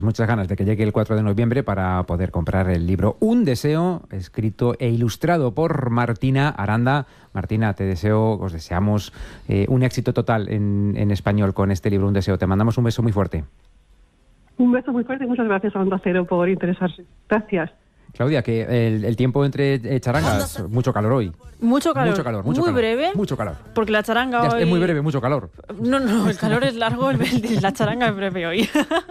Muchas ganas de que llegue el 4 de noviembre para poder comprar el libro Un deseo, escrito e ilustrado por Martina Aranda. Martina, os deseamos un éxito total en español con este libro Un deseo. Te mandamos un beso muy fuerte. Un beso muy fuerte y muchas gracias a Onda Cero por interesarse. Gracias. Claudia, que el tiempo entre charangas, mucho calor hoy. Mucho calor. Mucho muy calor. breve. Mucho calor. Porque la charanga hoy... Es muy breve, mucho calor. No, el calor es largo, la charanga es breve hoy.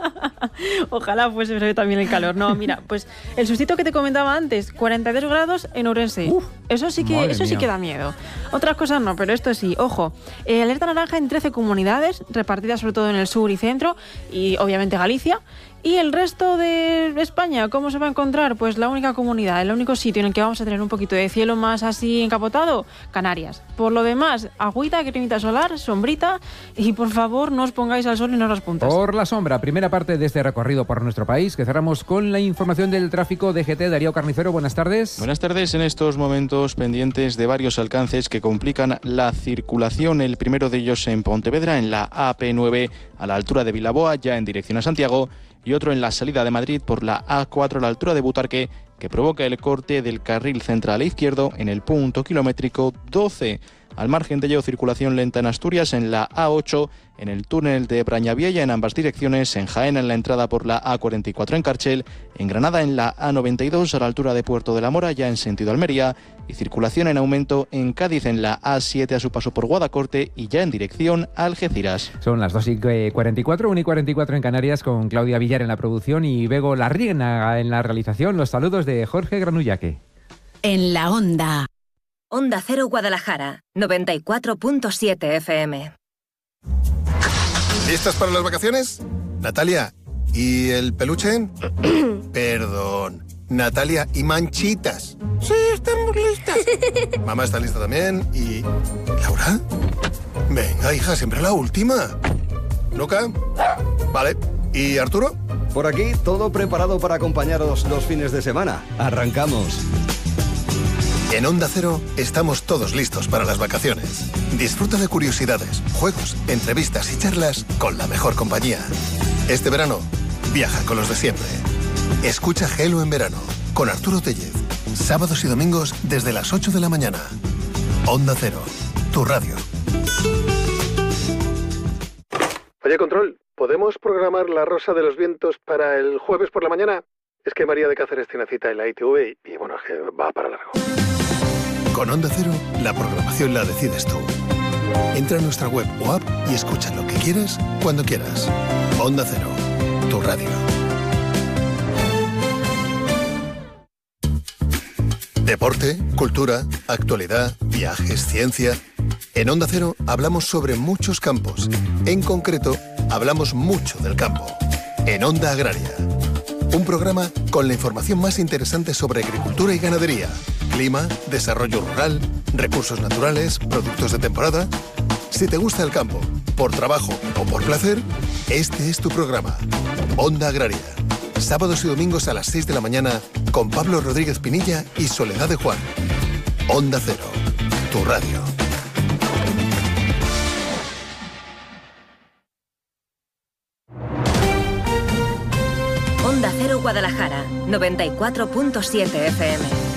Ojalá fuese breve también el calor. No, mira, pues el sustito que te comentaba antes, 42 grados en Ourense. Eso sí que da miedo. Otras cosas no, pero esto sí. Ojo, alerta naranja en 13 comunidades, repartidas sobre todo en el sur y centro, y obviamente Galicia. ¿Y el resto de España cómo se va a encontrar? Pues la única comunidad, el único sitio en el que vamos a tener un poquito de cielo más así encapotado, Canarias. Por lo demás, agüita, cremita solar, sombrita y por favor no os pongáis al sol en horas puntas. Por la sombra, primera parte de este recorrido por nuestro país, que cerramos con la información del tráfico de GT. Darío Carnicero, buenas tardes. Buenas tardes, en estos momentos pendientes de varios alcances que complican la circulación. El primero de ellos en Pontevedra, en la AP9 a la altura de Vilaboa, ya en dirección a Santiago, y otro en la salida de Madrid por la A4 a la altura de Butarque, que provoca el corte del carril central izquierdo en el punto kilométrico 12. Al margen de ello, circulación lenta en Asturias, en la A8, en el túnel de Brañaviella en ambas direcciones, en Jaén en la entrada por la A44 en Cárchel, en Granada en la A92 a la altura de Puerto de la Mora, ya en sentido Almería, y circulación en aumento en Cádiz en la A7 a su paso por Guadacorte y ya en dirección a Algeciras. Son las 2:44, 1:44 en Canarias, con Claudia Villar en la producción y Bego Larriena en la realización. Los saludos de Jorge Granullaque. En la Onda. Onda Cero Guadalajara, 94.7 FM. ¿Listas para las vacaciones? Natalia, ¿y el peluche? Perdón. Natalia, ¿y Manchitas? Sí, estamos listas. Mamá está lista también. ¿Y Laura? Venga, hija, siempre la última. ¿Luca? Vale. ¿Y Arturo? Por aquí, todo preparado para acompañaros los fines de semana. ¡Arrancamos! En Onda Cero estamos todos listos para las vacaciones. Disfruta de curiosidades, juegos, entrevistas y charlas con la mejor compañía. Este verano, viaja con los de siempre. Escucha Gelo en verano con Arturo Tellez. Sábados y domingos desde las 8 de la mañana. Onda Cero, tu radio. Oye, Control, ¿podemos programar La Rosa de los Vientos para el jueves por la mañana? Es que María de Cáceres tiene cita en la ITV y bueno, es que va para largo. Con Onda Cero, la programación la decides tú. Entra a nuestra web o app y escucha lo que quieras, cuando quieras. Onda Cero, tu radio. Deporte, cultura, actualidad, viajes, ciencia. En Onda Cero hablamos sobre muchos campos. En concreto, hablamos mucho del campo. En Onda Agraria. Un programa con la información más interesante sobre agricultura y ganadería, clima, desarrollo rural, recursos naturales, productos de temporada. Si te gusta el campo, por trabajo o por placer, este es tu programa. Onda Agraria. Sábados y domingos a las 6 de la mañana con Pablo Rodríguez Pinilla y Soledad de Juan. Onda Cero, tu radio. Onda Cero Guadalajara, 94.7 FM.